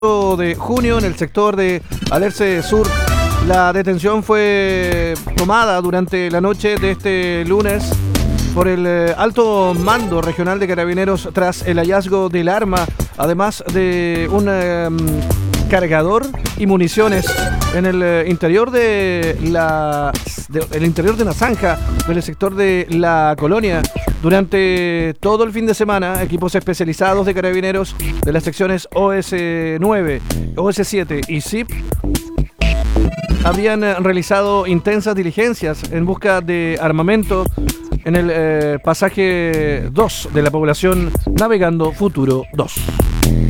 de junio en el sector de Alerce Sur. La detención fue tomada durante la noche de este lunes por el alto mando regional de Carabineros tras el hallazgo del arma, además de un cargador y municiones en el interior de una zanja del sector de la colonia. Durante todo el fin de semana, equipos especializados de Carabineros de las secciones OS9, OS7 y SIP habían realizado intensas diligencias en busca de armamento en el pasaje 2 de la población Navegando Futuro 2.